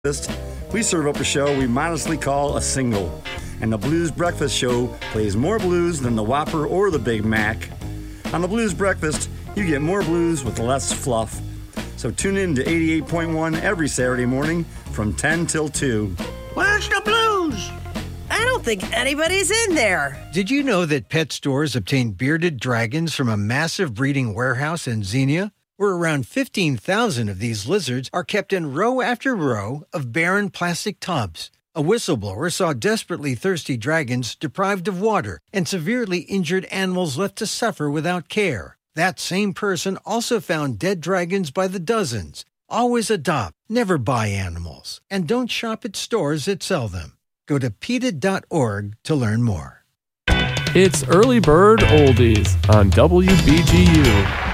We serve up a show we modestly call a single. And the Blues Breakfast Show plays more blues than the Whopper or the Big Mac. On the Blues Breakfast, you get more blues with less fluff. So tune in to 88.1 every Saturday morning from 10 till 2. Where's the blues? I don't think anybody's in there. Did you know that pet stores obtain bearded dragons from a massive breeding warehouse in Xenia, where around 15,000 of these lizards are kept in row after row of barren plastic tubs? A whistleblower saw desperately thirsty dragons deprived of water and severely injured animals left to suffer without care. That same person also found dead dragons by the dozens. Always adopt, never buy animals, and don't shop at stores that sell them. Go to PETA.org to learn more. It's Early Bird Oldies on WBGU.